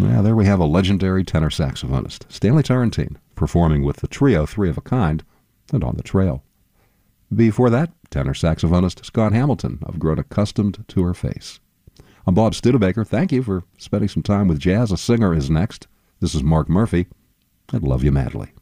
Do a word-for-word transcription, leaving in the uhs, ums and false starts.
Yeah, there we have a legendary tenor saxophonist, Stanley Turrentine, performing with the trio Three of a Kind and On the Trail. Before that, tenor saxophonist Scott Hamilton of Grown Accustomed to Her Face. I'm Bob Studebaker. Thank you for spending some time with jazz. A Singer is next. This is Mark Murphy. I love you madly.